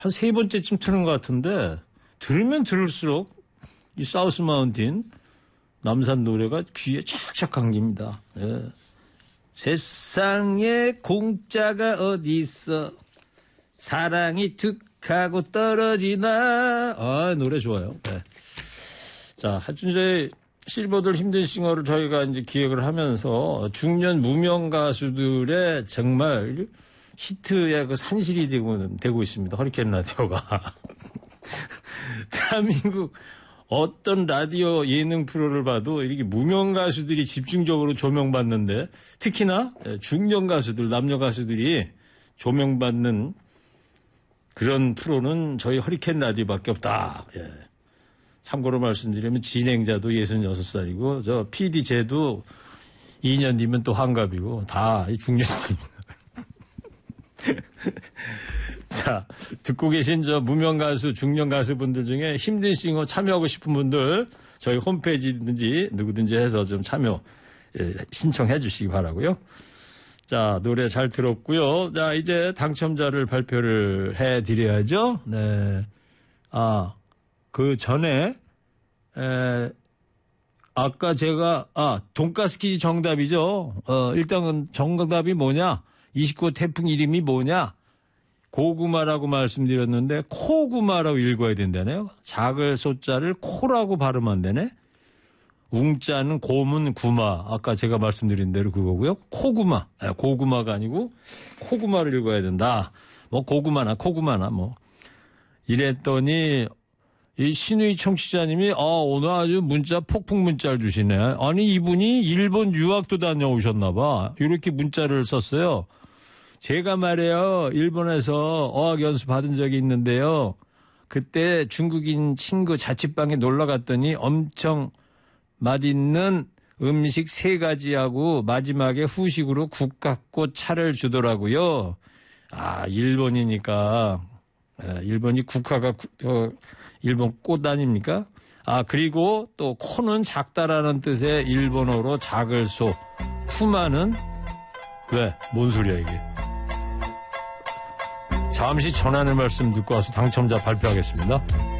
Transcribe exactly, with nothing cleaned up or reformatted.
한 세 번째쯤 트는 것 같은데 들으면 들을수록 이 사우스 마운틴 남산 노래가 귀에 착착 감깁니다. 예. 세상에 공짜가 어디 있어 사랑이 툭 하고 떨어지나. 아, 노래 좋아요. 네. 자, 하여튼 저희 실버들 힘든 싱어를 저희가 이제 기획을 하면서 중년 무명 가수들의 정말 히트의 그 산실이 되고, 되고 있습니다. 허리케인 라디오가. 대한민국 어떤 라디오 예능 프로를 봐도 이렇게 무명 가수들이 집중적으로 조명받는데 특히나 중년 가수들, 남녀 가수들이 조명받는 그런 프로는 저희 허리케인 라디오밖에 없다. 예. 참고로 말씀드리면 진행자도 예순여섯 살이고 저 피디 제도 이 년 뒤면 또 환갑이고 다 중년입니다. 자, 듣고 계신 저 무명 가수, 중년 가수분들 중에 힘든 싱어 참여하고 싶은 분들 저희 홈페이지든지 누구든지 해서 좀 참여 예, 신청해 주시기 바라고요. 자, 노래 잘 들었고요. 자, 이제 당첨자를 발표를 해 드려야죠. 네. 아, 그 전에 에, 아까 제가 아, 돈가스 퀴즈 정답이죠. 어, 일단은 정답이 뭐냐? 이십구 호 태풍 이름이 뭐냐? 고구마라고 말씀드렸는데 코구마라고 읽어야 된다네요. 작을 소자를 코라고 발음하면 안 되네. 웅자는 고문 구마. 아까 제가 말씀드린 대로 그거고요. 코구마. 고구마가 아니고 코구마를 읽어야 된다. 뭐 고구마나 코구마나 뭐. 이랬더니 이 신우이 청취자님이 아 오늘 아주 문자 폭풍 문자를 주시네. 아니 이분이 일본 유학도 다녀오셨나 봐. 이렇게 문자를 썼어요. 제가 말이에요. 일본에서 어학 연수 받은 적이 있는데요. 그때 중국인 친구 자취방에 놀러 갔더니 엄청 맛있는 음식 세 가지하고 마지막에 후식으로 국화꽃 차를 주더라고요. 아, 일본이니까. 일본이 국화가 어, 일본 꽃 아닙니까? 아, 그리고 또 코는 작다라는 뜻의 일본어로 작을 소. 쿠마는 왜? 뭔 소리야 이게? 잠시 전하는 말씀 듣고 와서 당첨자 발표하겠습니다.